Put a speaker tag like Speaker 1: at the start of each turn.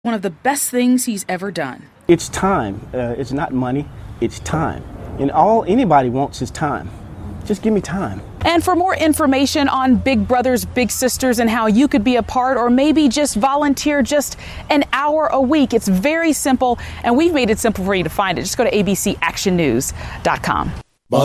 Speaker 1: One of the best things he's ever done.
Speaker 2: It's time. It's not money. It's time. And all anybody wants is time. Just give me time.
Speaker 1: And for more information on Big Brothers Big Sisters and how you could be a part, or maybe just volunteer just an hour a week, it's very simple, and we've made it simple for you to find it. Just go to abcactionnews.com.